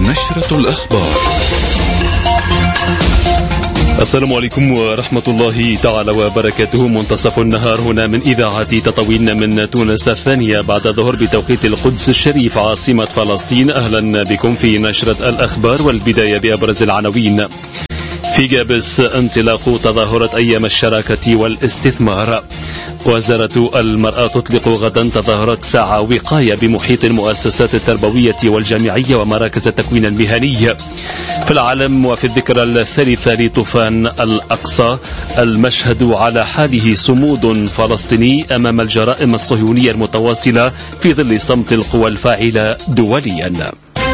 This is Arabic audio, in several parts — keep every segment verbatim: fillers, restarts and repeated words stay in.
نشرة الأخبار. السلام عليكم ورحمة الله تعالى وبركاته. منتصف النهار هنا من إذاعة تطاوين من تونس الثانية بعد الظهر بتوقيت القدس الشريف عاصمة فلسطين. أهلا بكم في نشرة الأخبار، والبداية بأبرز العناوين. في جابس انطلاق تظاهرة أيام الشراكة والاستثمار. وزارة المرأة تطلق غدا تظاهرة ساعة وقاية بمحيط المؤسسات التربوية والجامعية ومراكز التكوين المهني. في العالم وفي الذكرى الثالثة لطوفان الأقصى، المشهد على حاله صمود فلسطيني أمام الجرائم الصهيونية المتواصلة في ظل صمت القوى الفاعلة دوليا.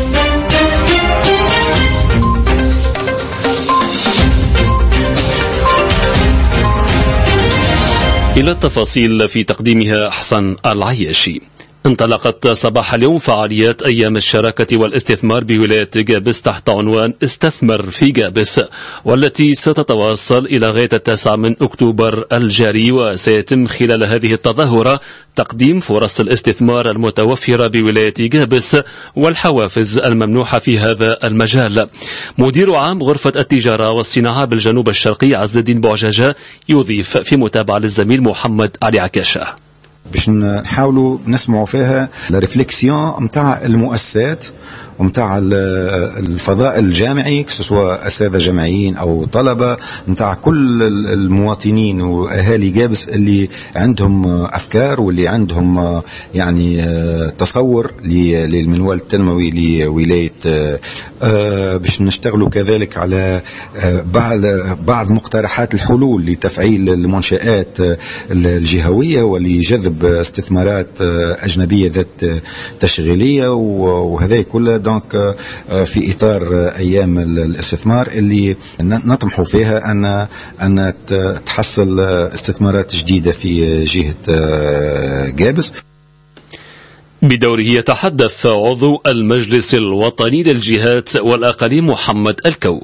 إلى التفاصيل في تقديمها أحسن العياشي. انطلقت صباح اليوم فعاليات أيام الشراكة والاستثمار بولاية جابس تحت عنوان استثمر في جابس، والتي ستتواصل إلى غاية التاسع من أكتوبر الجاري. وسيتم خلال هذه التظاهرة تقديم فرص الاستثمار المتوفرة بولاية جابس والحوافز الممنوحة في هذا المجال. مدير عام غرفة التجارة والصناعة بالجنوب الشرقي عز الدين بوعجاجة يضيف في متابعة للزميل محمد علي عكاشة. باش نحاولوا نسمعوا فيها الريفليكسيون متاع المؤسسات ومتاع الفضاء الجامعي، سواء أساتذة جامعيين أو طلبة، متاع كل المواطنين وأهالي جابس اللي عندهم أفكار واللي عندهم يعني تصور للمنوال التنموي لولاية. باش نشتغلوا كذلك على بعض بعض مقترحات الحلول لتفعيل المنشآت الجهوية ولجذب استثمارات أجنبية ذات تشغيلية، وهذا كله دونك في إطار أيام الاستثمار اللي نطمحوا فيها أن أن تحصل استثمارات جديدة في جهة جابس. بدوره يتحدث عضو المجلس الوطني للجهات والأقاليم محمد الكو.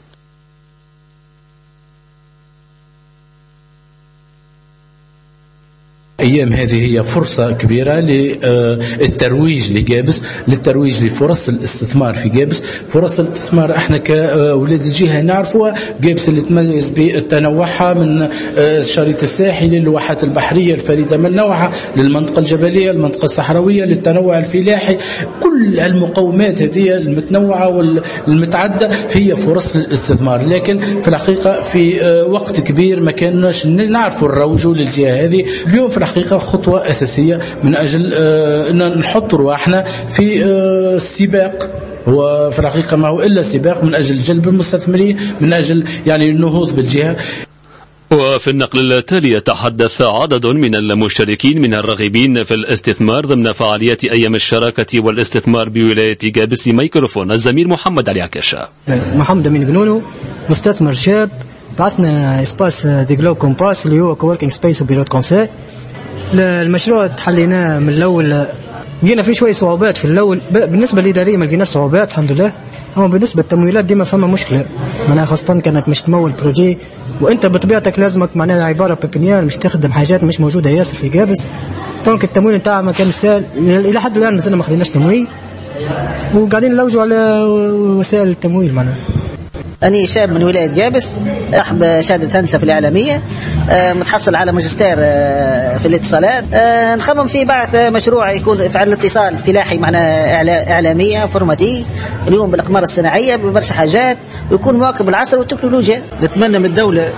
أيام هذه هي فرصة كبيرة للترويج لجابس، للترويج لفرص الاستثمار في جابس. فرص الاستثمار احنا كأولاد الجهة نعرفوها. جابس اللي تميز بتنوعها من الشريط الساحلي للواحات البحرية الفريدة من نوعها، للمنطقة الجبلية، المنطقة الصحراوية، للتنوع الفلاحي. كل المقومات هذه المتنوعة والمتعدة هي فرص للاستثمار. لكن في الحقيقة في وقت كبير ما كناش نعرفوا الروج للجهة هذه. اليوم في الحقيقة خطوة أساسية من أجل أن نحط رواحنا في السباق. هو في الحقيقة ما هو إلا سباق من أجل جلب المستثمرين، من أجل يعني النهوض بالجهة. وفي النقل التالي يتحدث عدد من المشتركين من الراغبين في الاستثمار ضمن فعاليات أيام الشراكة والاستثمار بولاية جابس. ميكروفون الزميل محمد علي عكاشة. محمد أمين جنونو، مستثمر شاب، بعثنا اسباس دي جلو كومباس اللي هو كووركينج سبيس وبيروت كونسير. المشروع تحليناه من الاول، لقينا فيه شويه صعوبات في الاول. بالنسبه للاداريه ما لقيناش صعوبات الحمد لله. اما بالنسبه للتمويلات ديما فما مشكله، معناها خاصه كانك مش تمول بروجي وانت بطبيعتك لازمك معناها عباره بيبنيان، مش تخدم حاجات مش موجوده ياسر في جابس. دونك التمويل نتاعها ما كان سهل. الى حد الان مازلنا ما خديناش تمويل وقاعدين نلوجوا على وسائل التمويل. معناها أنا شاب من ولاية جابس، أحب شهادة هندسة في الإعلامية، متحصل على ماجستير في الاتصالات. نخمم في بعث مشروع يكون في الاتصال فلاحي معنا إعلامية فورماتي اليوم بالأقمار الصناعية ببرشا حاجات، ويكون مواكب العصر والتكنولوجيا. نتمنى من الدولة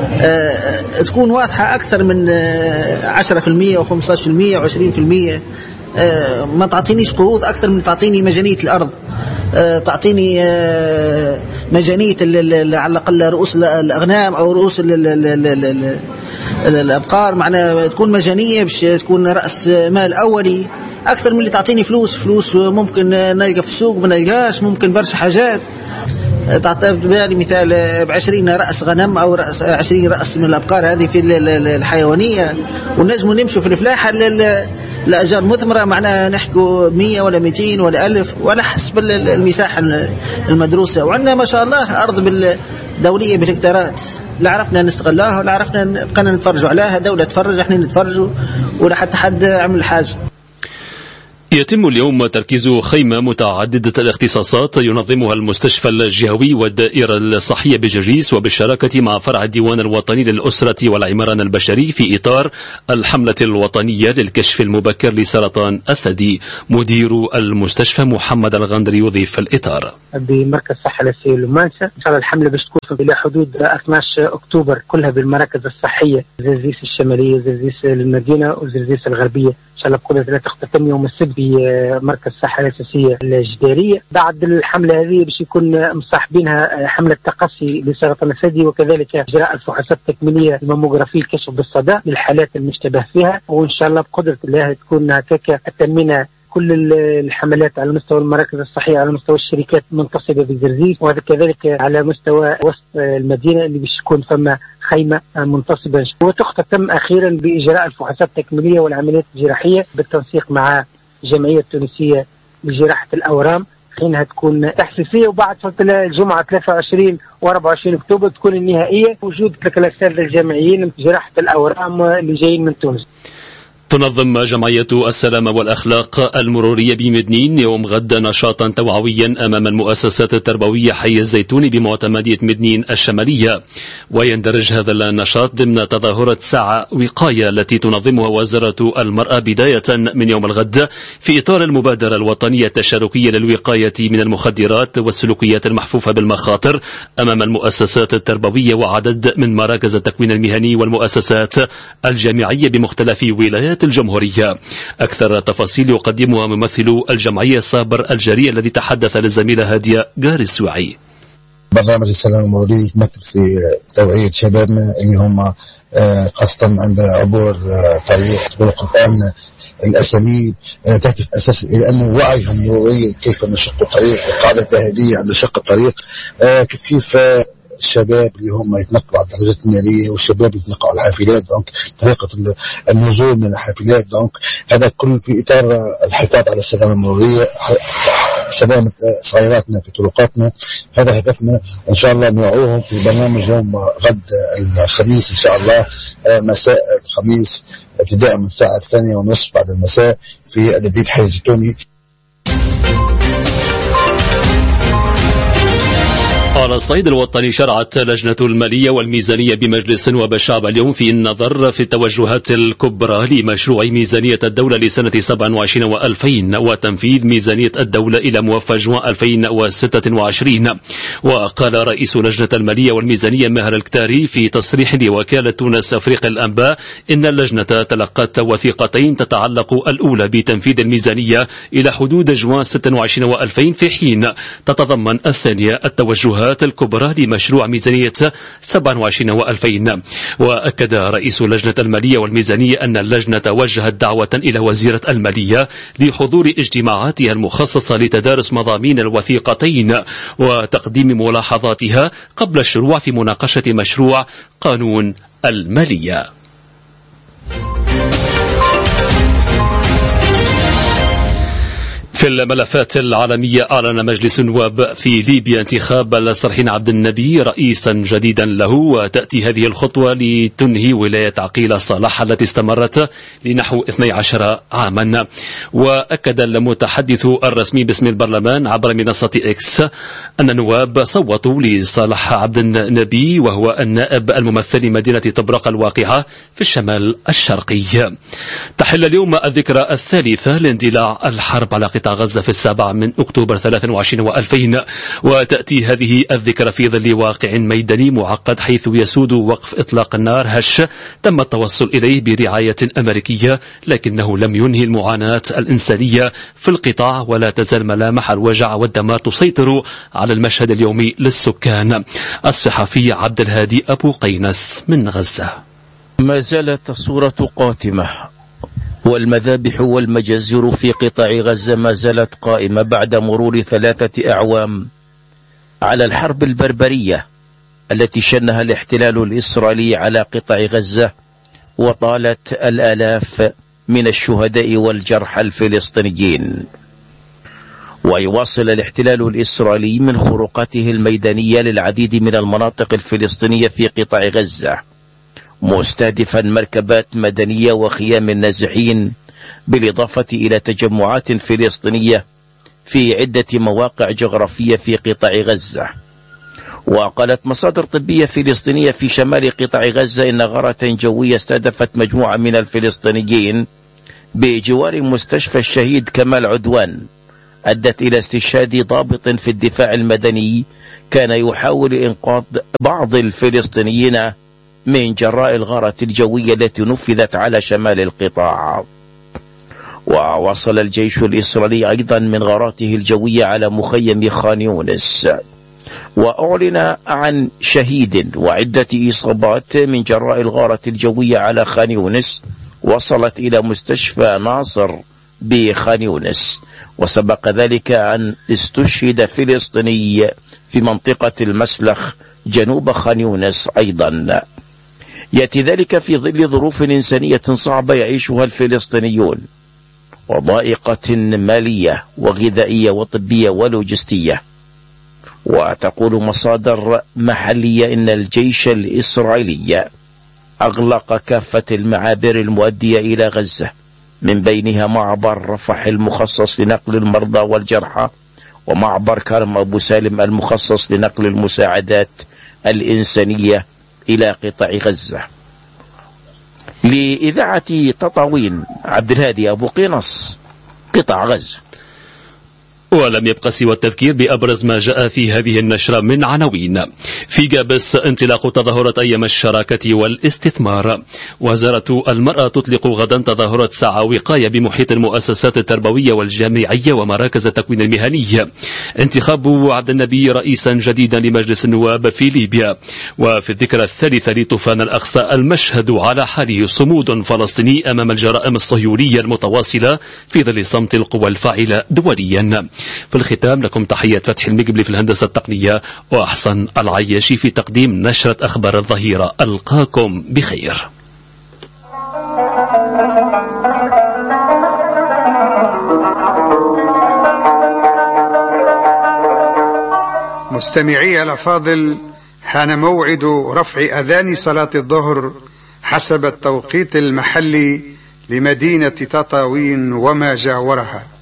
تكون واضحة أكثر من عشرة بالمئة وخمسة عشر بالمئة وعشرين بالمئة. ما تعطينيش قروض أكثر من تعطيني مجانية الأرض، تعطيني مجانية على الأقل رؤوس الأغنام أو رؤوس الأبقار، معنا تكون مجانية باش تكون رأس مال أولي أكثر من اللي تعطيني فلوس. فلوس ممكن نلقى في السوق ما نلقاش، ممكن برشا حاجات. تعطي بالي مثال بعشرين رأس غنم أو رأس عشرين رأس من الأبقار هذه في الحيوانية، ونجموا نمشوا في الفلاحة الأجار مثمرة، معناها نحكوا مية ولا مئتين ولا ألف ولا حسب المساحة المدروسة. وعندنا ما شاء الله أرض بالدولية بالهكتارات، لا عرفنا نستغلها ولا عرفنا بقينا نتفرجوا عليها. دولة تفرج، احنا نتفرجوا ولا حتى حد عمل حاجة. يتم اليوم تركيز خيمة متعددة الاختصاصات ينظمها المستشفى الجهوي والدائرة الصحية بجرجيس وبالشراكة مع فرع الديوان الوطني للأسرة والعمران البشري في إطار الحملة الوطنية للكشف المبكر لسرطان الثدي. مدير المستشفى محمد الغندري يضيف الإطار. بمركز صحة الأساسية لمانسا إن شاء الله الحملة باش تكون إلى حدود اثني عشر أكتوبر كلها بالمراكز الصحية زرزيس الشمالية زرزيس المدينة وزرزيس الغربية إن شاء الله كلها لا تختتم يوم السبت بمركز الصحة الأساسية الجدارية. بعد الحملة هذه باش يكون مصاحبينها حملة تقصي لسرطان الثدي وكذلك إجراء الفحوصات التكميلية الماموغرافي الكشف بالصدى للحالات المشتبه فيها، وإن شاء الله بقدرة الله تكون هكاك أتمنا كل الحملات على مستوى المراكز الصحية على مستوى الشركات المنتصبة بزرزيس وكذلك على مستوى وسط المدينة اللي باش يكون فما خيمة منتصبة وتختتم أخيرا بإجراء الفحوصات التكميلية والعمليات الجراحية بالتنسيق مع الجمعية التونسية لجراحة الأورام حينها تكون تحسيسية، وبعد الجمعة ثلاثة وعشرين وأربعة وعشرين أكتوبر تكون النهائية وجود الأساتذة الجامعيين جراحة الأورام اللي جايين من تونس. تنظم جمعية السلامة والأخلاق المرورية بمدنين يوم غد نشاطا توعويا أمام المؤسسات التربوية حي الزيتون بمعتمدية مدنين الشمالية، ويندرج هذا النشاط ضمن تظاهرة ساعة وقاية التي تنظمها وزارة المرأة بداية من يوم الغد في إطار المبادرة الوطنية التشاركية للوقاية من المخدرات والسلوكيات المحفوفة بالمخاطر أمام المؤسسات التربوية وعدد من مراكز التكوين المهني والمؤسسات الجامعية بمختلف ولايات الجمهورية. أكثر تفاصيل يقدمها ممثل الجمعية صابر الجري الذي تحدث للزميلة هادية جاري السوعي. برنامج السلام المروري يمثل في توعية شبابنا اللي هم خاصة عند عبور طريق طرق الأمن الأساليب تهدف أساس إلى أنه وعيهم مروري كيف نشق الطريق والقاعدة الذهبية عند شق الطريق كيف كيف الشباب اللي هم يتنقلوا على الدرجات النارية والشباب يتنقلوا على الحافلات، دونك طريقة النزول من الحافلات، دونك هذا كل في إطار الحفاظ على السلامة المرورية، سلامة سياراتنا في طرقاتنا. هذا هدفنا إن شاء الله نوعوهم في برنامج يوم غد الخميس إن شاء الله مساء الخميس ابتداء من الساعة الثانية ونصف بعد المساء في الجديد حي الزيتوني. على الصعيد الوطني شرعت لجنة المالية والميزانية بمجلس نواب الشعب اليوم في النظر في التوجهات الكبرى لمشروع ميزانية الدولة لسنة سبعة وعشرين وألفين وتنفيذ ميزانية الدولة إلى موفى جوان ألفين وستة وعشرين. وقال رئيس لجنة المالية والميزانية ماهر الكتاري في تصريح لوكالة تونس أفريقيا الأنباء إن اللجنة تلقت وثيقتين تتعلق الأولى بتنفيذ الميزانية إلى حدود جوان ستة وعشرين وألفين في حين تتضمن الثانية التوجهات الكبرى لمشروع ميزانية سبعة وعشرين وألفين. وأكد رئيس لجنة المالية والميزانية أن اللجنة وجهت دعوة إلى وزيرة المالية لحضور اجتماعاتها المخصصة لتدارس مضامين الوثيقتين وتقديم ملاحظاتها قبل الشروع في مناقشة مشروع قانون المالية. في الملفات العالمية أعلن مجلس النواب في ليبيا انتخاب صالحين عبد النبي رئيسا جديدا له، وتأتي هذه الخطوة لتنهي ولاية عقيل صالح التي استمرت لنحو اثني عشر عاما. وأكد المتحدث الرسمي باسم البرلمان عبر منصة إكس أن النواب صوتوا لصالح عبد النبي وهو النائب الممثل لمدينة طبرق الواقعة في الشمال الشرقي. تحل اليوم الذكرى الثالثة لاندلاع الحرب على قطاع غزة في السابع من أكتوبر ثلاثة وعشرين وألفين، وتأتي هذه الذكرى في ظل واقع ميداني معقد حيث يسود وقف إطلاق النار هش تم التوصل إليه برعاية أمريكية، لكنه لم ينهي المعاناة الإنسانية في القطاع، ولا تزال ملامح الوجع والدمار تسيطر على المشهد اليومي للسكان. الصحفي عبد الهادي أبو قينس من غزة. ما زالت الصورة قاتمة، والمذابح والمجازر في قطاع غزة ما زالت قائمة بعد مرور ثلاثة أعوام على الحرب البربرية التي شنها الاحتلال الإسرائيلي على قطاع غزة وطالت الآلاف من الشهداء والجرحى الفلسطينيين. ويواصل الاحتلال الإسرائيلي من خروقاته الميدانية للعديد من المناطق الفلسطينية في قطاع غزة، مستهدفا مركبات مدنية وخيام النازحين بالإضافة إلى تجمعات فلسطينية في عدة مواقع جغرافية في قطاع غزة. وقالت مصادر طبية فلسطينية في شمال قطاع غزة إن غارة جوية استهدفت مجموعة من الفلسطينيين بجوار مستشفى الشهيد كمال عدوان أدت إلى استشهاد ضابط في الدفاع المدني كان يحاول إنقاذ بعض الفلسطينيين من جراء الغارة الجوية التي نفذت على شمال القطاع. وواصل الجيش الإسرائيلي أيضا من غاراته الجوية على مخيم خان يونس، وأعلن عن شهيد وعدة إصابات من جراء الغارة الجوية على خان يونس وصلت إلى مستشفى ناصر بخان يونس. وسبق ذلك أن استشهد فلسطيني في منطقة المسلخ جنوب خان يونس أيضا. يأتي ذلك في ظل ظروف إنسانية صعبة يعيشها الفلسطينيون وضائقة مالية وغذائية وطبية ولوجستية. وتقول مصادر محلية إن الجيش الإسرائيلي أغلق كافة المعابر المؤدية إلى غزة من بينها معبر رفح المخصص لنقل المرضى والجرحى ومعبر كرم أبو سالم المخصص لنقل المساعدات الإنسانية إلى قطاع غزة. لإذاعة تطاوين عبد الهادي أبو قينص، قطاع غزة. ولم يبقى سوى التذكير بأبرز ما جاء في هذه النشرة من عناوين. في جابس انطلاق تظاهرة أيام الشراكة والاستثمار. وزارة المرأة تطلق غدا تظاهرة ساعة وقاية بمحيط المؤسسات التربوية والجامعية ومراكز التكوين المهني. انتخاب عبد النبي رئيسا جديدا لمجلس النواب في ليبيا. وفي الذكرى الثالثة لطوفان الأقصى المشهد على حاله صمود فلسطيني أمام الجرائم الصهيونية المتواصلة في ظل صمت القوى الفاعلة دوليا. في الختام لكم تحية فتح المقبلي في الهندسة التقنية وأحسن العياشي في تقديم نشرة أخبار الظهيرة. ألقاكم بخير. مستمعي الأفاضل، حان موعد رفع أذان صلاة الظهر حسب التوقيت المحلي لمدينة تطاوين وما جاورها.